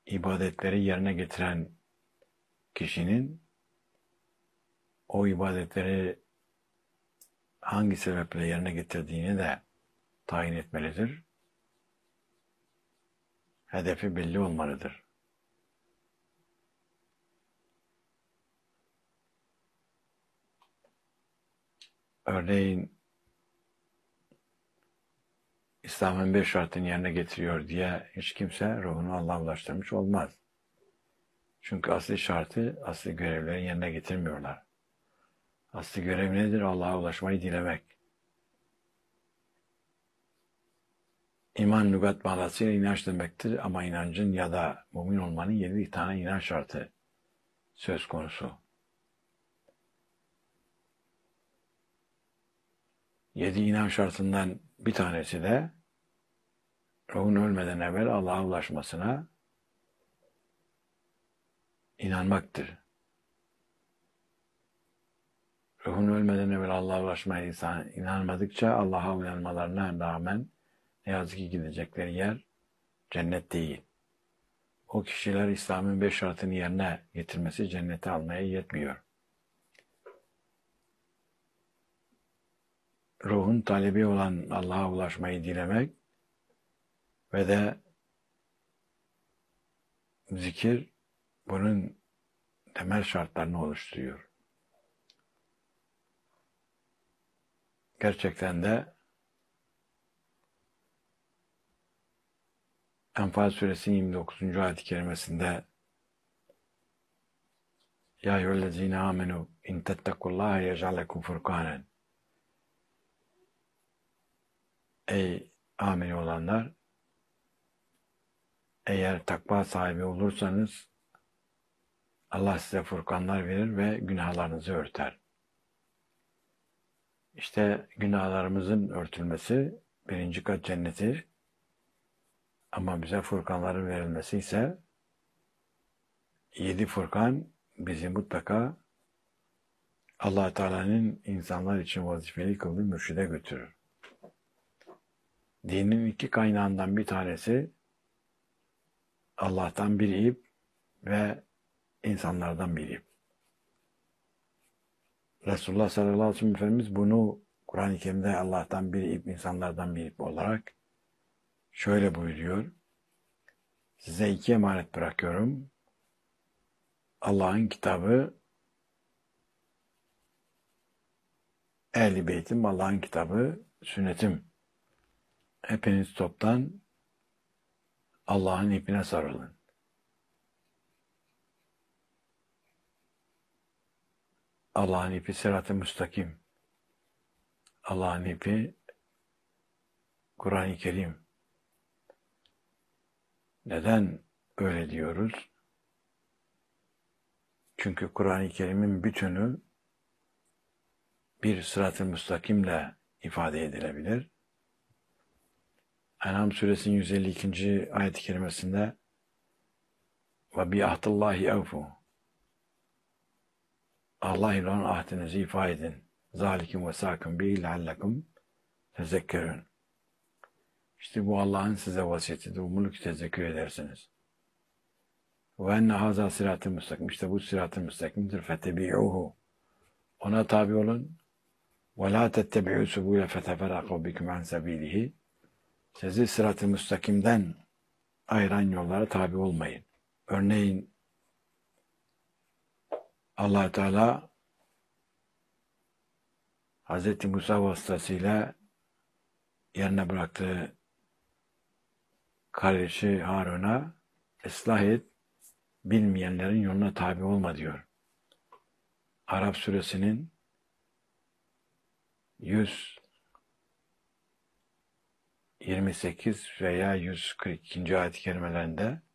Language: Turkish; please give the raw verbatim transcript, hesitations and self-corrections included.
ibadetleri yerine getiren kişinin o ibadetleri hangi sebeple yerine getirdiğini de tayin etmelidir. Hedefi belli olmalıdır. Örneğin İslam'ın beş şartını yerine getiriyor diye hiç kimse ruhunu Allah'a ulaştırmış olmaz. Çünkü asli şartı, asli görevleri yerine getirmiyorlar. Asli görev nedir? Allah'a ulaşmayı dilemek. İman lügat manasıyla inanç demektir ama inancın ya da mümin olmanın yedi tane inanç şartı söz konusu. Yedi inanç şartından bir tanesi de ruhun ölmeden evvel Allah'a ulaşmasına inanmaktır. Ruhun ölmeden evvel Allah'a ulaşmaya insan inanmadıkça Allah'a uyanmalarına rağmen ne yazık ki gidecekleri yer cennet değil. O kişiler İslam'ın beş şartını yerine getirmesi cennete almaya yetmiyor. Ruhun talebi olan Allah'a ulaşmayı dilemek ve de zikir bunun temel şartlarını oluşturuyor. Gerçekten de Enfal Suresinin yirmi dokuzuncu ayet-i kerimesinde Ya eyyühellezine amenu in tettekullaha yec'al lekum furkanen. Ey amin olanlar, eğer takva sahibi olursanız Allah size furkanlar verir ve günahlarınızı örter. İşte günahlarımızın örtülmesi birinci kat cenneti, ama bize furkanların verilmesi ise yedi furkan bizi mutlaka Allah Teala'nın insanlar için vazifeli kıldığı mürşide götürür. Dinin iki kaynağından bir tanesi Allah'tan bir ip ve insanlardan bir ip. Resulullah sallallahu aleyhi ve sellem Efendimiz bunu Kur'an-ı Kerim'de Allah'tan bir ip, insanlardan bir ip olarak şöyle buyuruyor. Size iki emanet bırakıyorum. Allah'ın kitabı, Ehl-i Beytim, Allah'ın kitabı, sünnetim. Hepiniz toptan Allah'ın ipine sarılın. Allah'ın ipi sırat-ı müstakim. Allah'ın ipi Kur'an-ı Kerim. Neden öyle diyoruz? Çünkü Kur'an-ı Kerim'in bütünü bir sırat-ı müstakimle ifade edilebilir. En'am suresinin yüz elli ikinci ayet-i kerimesinde ve bi ahdillahi evfu. Allah ile olan ahdinizi ifa edin. Zalikum ve sakın bi leallekum tezekkerün. İşte bu Allah'ın size vasiyetidir. Umuluk tezekkür edersiniz. Ve enne haza sırat-ı müstakim. İşte bu sırat-ı müstakimdir. Fetebi'uhu. Ona tabi olun. Ve la tettebi'u subûle feteferraku bikum an sebilihi. Sizi sırat-ı müstakimden ayıran yollara tabi olmayın. Örneğin Allah Teala Hz. Musa vasıtasıyla yerine bıraktığı kardeşi Harun'a ıslah et, bilmeyenlerin yoluna tabi olma diyor. Arap suresinin yüz yirmi sekiz veya yüz kırk ikinci ayet-i kerimelerinde